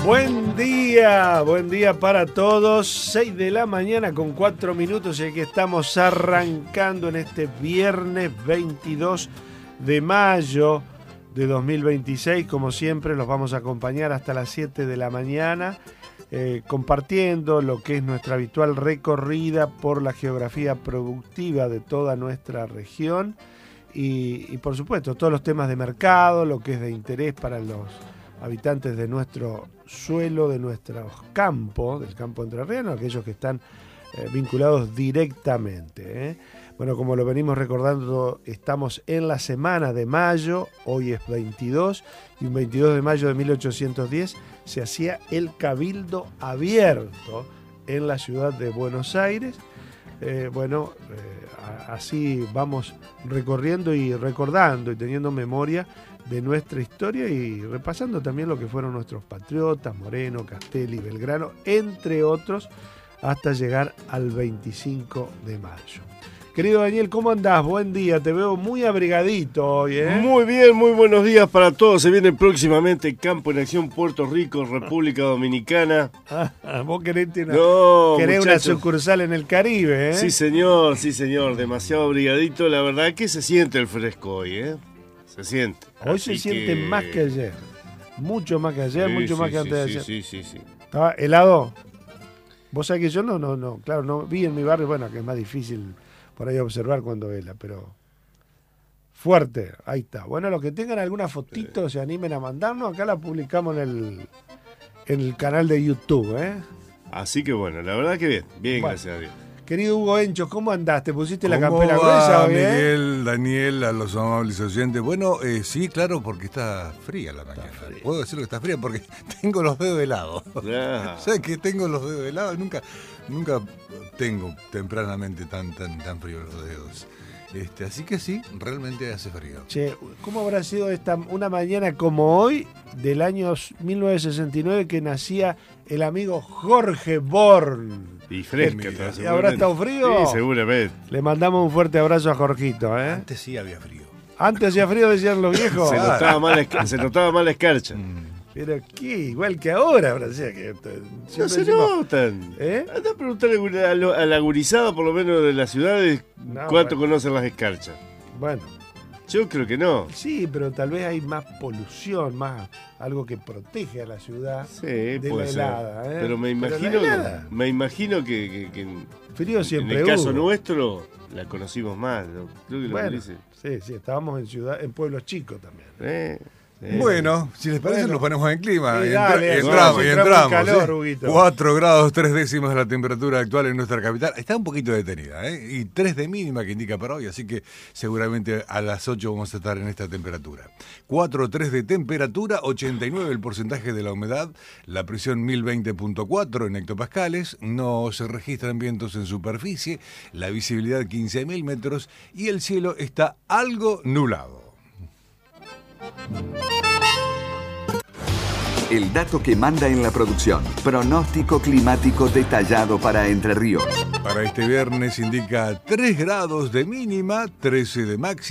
Buen día para todos. 6 de la mañana con 4 minutos y aquí estamos arrancando en este viernes 22 de mayo de 2026. Como siempre, los vamos a acompañar hasta las 7 de la mañana, compartiendo lo que es nuestra habitual recorrida por la geografía productiva de toda nuestra región y por supuesto, todos los temas de mercado, lo que es de interés para los habitantes de nuestro suelo, de nuestro campo, del campo entrerriano, aquellos que están vinculados directamente. Bueno, como lo venimos recordando, estamos en la semana de mayo, hoy es 22, y un 22 de mayo de 1810 se hacía el Cabildo Abierto en la ciudad de Buenos Aires. Así vamos recorriendo y recordando y teniendo memoria de nuestra historia y repasando también lo que fueron nuestros patriotas, Moreno, Castelli, Belgrano, entre otros, hasta llegar al 25 de mayo. Querido Daniel, ¿cómo andás? Buen día, te veo muy abrigadito hoy, ¿eh? Muy bien, muy buenos días para todos. Se viene próximamente Campo en Acción Puerto Rico, República Dominicana. Vos querés una sucursal en el Caribe, ¿eh? Sí, señor, demasiado abrigadito. La verdad que se siente el fresco hoy, ¿eh? Se siente. Hoy se siente más que ayer. Mucho más que ayer, mucho más que antes de ayer. Sí. ¿Estaba helado? Vos sabés que yo no vi en mi barrio, bueno, que es más difícil por ahí observar cuando hela, pero fuerte, ahí está. Bueno, los que tengan alguna fotito se animen a mandarnos, acá la publicamos en el canal de YouTube, ¿eh? Así que bueno, la verdad que bien, bueno, gracias a Dios. Querido Hugo Encho, ¿cómo andás? ¿Te pusiste la campera gruesa hoy, Miguel, Daniel, a los amables oyentes? Bueno, sí, claro, porque está fría la mañana. Puedo decir que está fría porque tengo los dedos helados. ¿Sabes que tengo los dedos helados? Nunca tengo tempranamente tan frío los dedos. Así que sí, realmente hace frío. Che, ¿cómo habrá sido una mañana como hoy del año 1969 que nacía el amigo Jorge Born? Y fresca. ¿Y habrá estado frío? Sí, seguramente. Le mandamos un fuerte abrazo a Jorgito, ¿eh? Antes sí había frío. ¿Antes hacía frío, decían los viejos? Se notaba mal la escarcha. Pero qué, igual que ahora, Brasil, que no se notan. Anda a preguntarle al agurizado, por lo menos de las ciudades, cuánto conocen las escarchas. Bueno. Yo creo que no. Sí, pero tal vez hay más polución, más algo que protege a la ciudad de la helada. Pero me imagino que frío siempre en el caso nuestro la conocimos más. Creo que sí, estábamos en pueblos chicos también. Bueno, si les parece, nos ponemos en clima. Sí, entramos. Calor, 4 grados 3 décimas la temperatura actual en nuestra capital. Está un poquito detenida, y 3 de mínima que indica para hoy, así que seguramente a las 8 vamos a estar en esta temperatura. 4,3 de temperatura, 89 el porcentaje de la humedad, la presión 1020.4 en hectopascales, no se registran vientos en superficie, la visibilidad 15.000 metros y el cielo está algo nublado. El dato que manda en la producción. Pronóstico climático detallado para Entre Ríos. Para este viernes indica 3 grados de mínima, 13 de máxima.